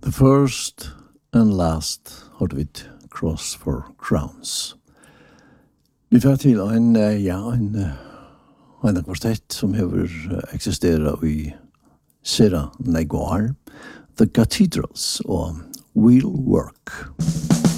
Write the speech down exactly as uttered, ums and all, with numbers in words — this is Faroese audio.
The first and last hørte vi Cross for Crowns. Vi får til en, ja, en, en kvartett som har eksisteret i Sierra Neguar, The Cathedrals og Wheel Work.